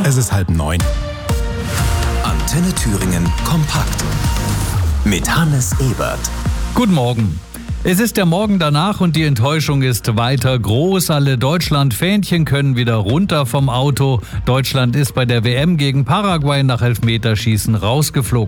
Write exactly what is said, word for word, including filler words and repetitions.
Es ist halb neun. Antenne Thüringen kompakt mit Hannes Ebert. Guten Morgen. Es ist der Morgen danach und die Enttäuschung ist weiter groß. Alle Deutschland-Fähnchen können wieder runter vom Auto. Deutschland ist bei der W M gegen Paraguay nach Elfmeterschießen rausgeflogen.